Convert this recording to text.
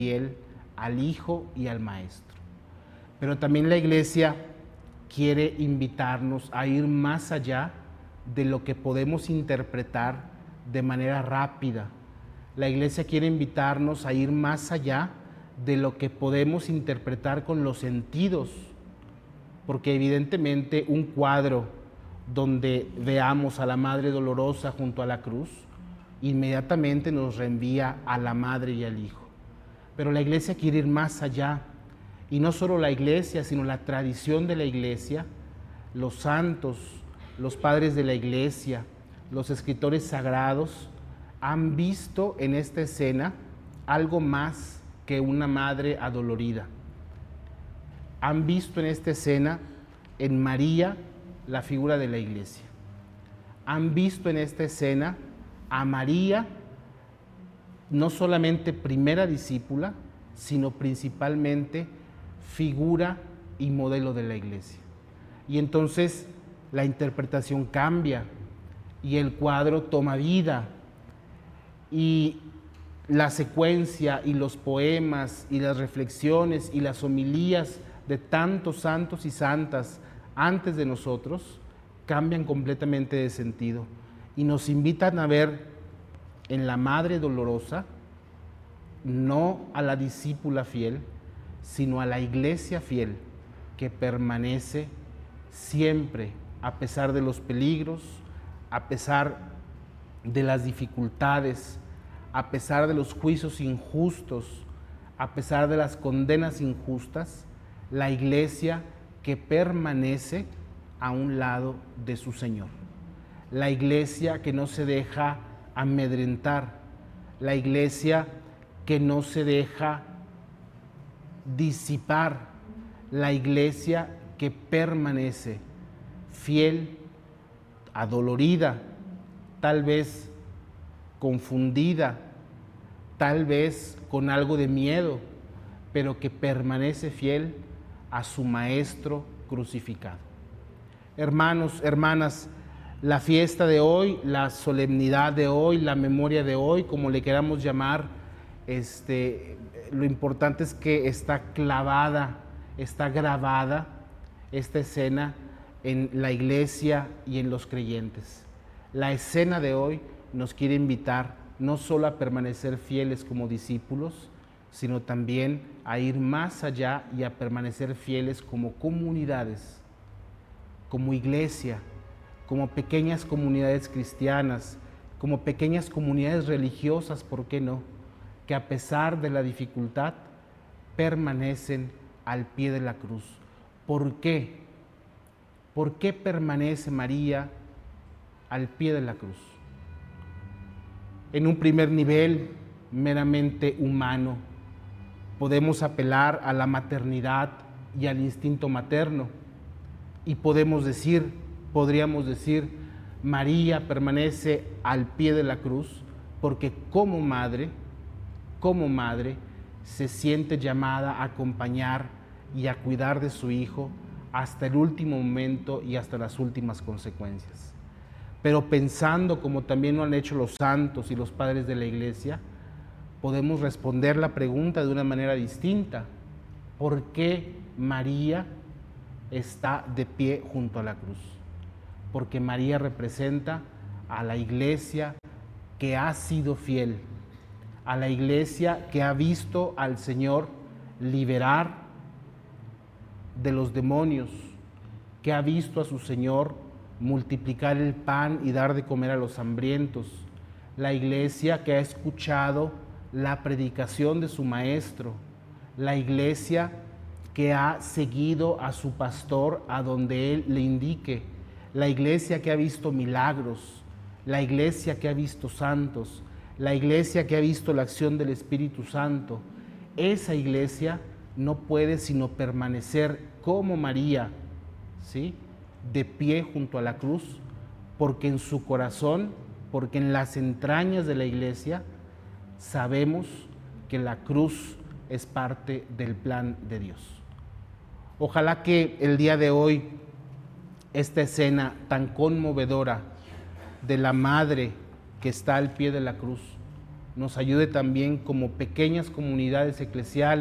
fiel al Hijo y al Maestro. Pero también la Iglesia quiere invitarnos a ir más allá de lo que podemos interpretar de manera rápida. La Iglesia quiere invitarnos a ir más allá de lo que podemos interpretar con los sentidos, porque evidentemente un cuadro donde veamos a la Madre Dolorosa junto a la cruz, inmediatamente nos reenvía a la Madre y al Hijo. Pero la Iglesia quiere ir más allá, y no solo la Iglesia, sino la tradición de la Iglesia, los santos, los padres de la Iglesia, los escritores sagrados, han visto en esta escena algo más que una madre adolorida. Han visto en esta escena, en María, la figura de la Iglesia. Han visto en esta escena a María, no solamente primera discípula, sino principalmente figura y modelo de la Iglesia. Y entonces la interpretación cambia y el cuadro toma vida, y la secuencia y los poemas y las reflexiones y las homilías de tantos santos y santas antes de nosotros cambian completamente de sentido y nos invitan a ver en la Madre Dolorosa no a la discípula fiel, sino a la Iglesia fiel que permanece siempre a pesar de los peligros, a pesar de las dificultades, a pesar de los juicios injustos, a pesar de las condenas injustas, la Iglesia que permanece a un lado de su Señor. La Iglesia que no se deja amedrentar, la Iglesia que no se deja disipar, la Iglesia que permanece fiel, adolorida, tal vez confundida, tal vez con algo de miedo, pero que permanece fiel a su Maestro crucificado. Hermanos, hermanas, la fiesta de hoy, la solemnidad de hoy, la memoria de hoy, como le queramos llamar, lo importante es que está clavada, está grabada esta escena en la Iglesia y en los creyentes. La escena de hoy nos quiere invitar no solo a permanecer fieles como discípulos, sino también a ir más allá y a permanecer fieles como comunidades, como iglesia, como pequeñas comunidades cristianas, como pequeñas comunidades religiosas, ¿por qué no?, que a pesar de la dificultad permanecen al pie de la cruz. ¿Por qué? ¿Por qué permanece María al pie de la cruz? En un primer nivel meramente humano, podemos apelar a la maternidad y al instinto materno y podríamos decir, María permanece al pie de la cruz porque como madre, se siente llamada a acompañar y a cuidar de su hijo hasta el último momento y hasta las últimas consecuencias. Pero pensando como también lo han hecho los santos y los padres de la Iglesia, podemos responder la pregunta de una manera distinta. ¿Por qué María está de pie junto a la cruz? Porque María representa a la Iglesia que ha sido fiel, a la Iglesia que ha visto al Señor liberar de los demonios, que ha visto a su Señor multiplicar el pan y dar de comer a los hambrientos, la Iglesia que ha escuchado la predicación de su Maestro, la Iglesia que ha seguido a su pastor a donde él le indique, la Iglesia que ha visto milagros, la Iglesia que ha visto santos, la Iglesia que ha visto la acción del Espíritu Santo. Esa Iglesia no puede sino permanecer como María, ¿sí?, de pie junto a la cruz, porque en su corazón, porque en las entrañas de la Iglesia, sabemos que la cruz es parte del plan de Dios. Ojalá que el día de hoy esta escena tan conmovedora de la madre que está al pie de la cruz nos ayude también como pequeñas comunidades eclesiales